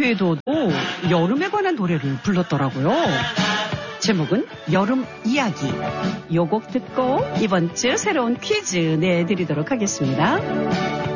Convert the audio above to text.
궤도도 여름에 관한 노래를 불렀더라고요. 제목은 여름 이야기. 요 곡 듣고 이번 주 새로운 퀴즈 내드리도록 하겠습니다.